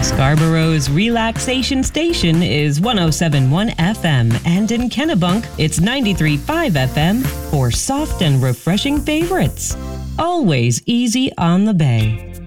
Scarborough's relaxation station is 107.1 FM, and in Kennebunk, it's 93.5 FM for soft and refreshing favorites. Always easy on the bay.